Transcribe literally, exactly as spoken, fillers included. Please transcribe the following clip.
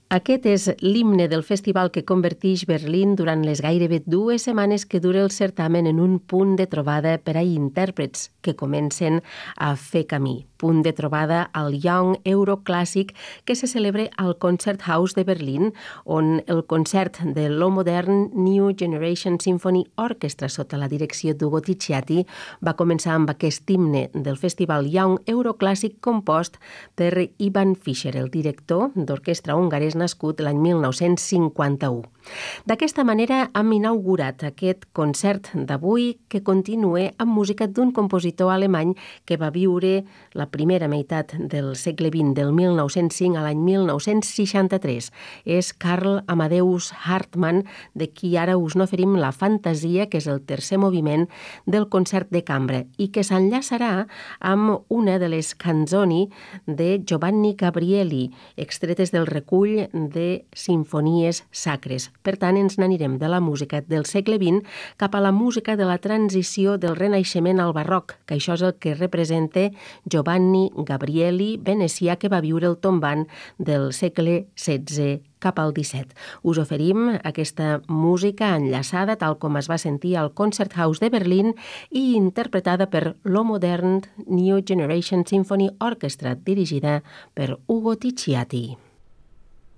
Aquest és l'himne del festival que converteix Berlín durant les gairebé dues setmanes que dura el certamen en un punt de trobada per a intèrprets que comencen a fer camí. Punt de trobada al Young Euroclàssic que se celebra al Concerthaus de Berlín, on el concert de lo modern New Generation Symphony Orchestra sota la direcció d'Ugo Ticciati va començar amb aquest himne del festival Young Euroclàssic compost per Ivan Fischer, el director d'orquestra hongarès nascut l'any mil nou-cents cinquanta-u. D'aquesta manera hem inaugurat aquest concert d'avui que continua amb música d'un compositor alemany que va viure la primera meitat del segle vint, del mil nou-cents cinc a l'any mil nou-cents seixanta-tres. És Karl Amadeus Hartmann, de qui ara us n'oferim la fantasia, que és el tercer moviment del concert de cambra i que s'enllaçarà amb una de les canzoni de Giovanni Gabrieli, extretes del recull de simfonies sacres. Per tant, ens n'anirem de la música del segle vint cap a la música de la transició del Renaixement al Barroc, que això és el que representa Giovanni Gabrieli, venecià, que va viure el tombant del segle setze cap al disset. Us oferim aquesta música enllaçada tal com es va sentir al Concerthaus de Berlín i interpretada per lo modern New Generation Symphony Orchestra, dirigida per Ugo Ticciati.